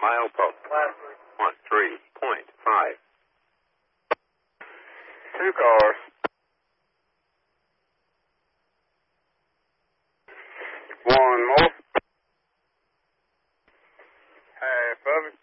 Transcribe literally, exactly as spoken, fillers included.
milepost. One, three, point five. Two cars. One more. Half of it.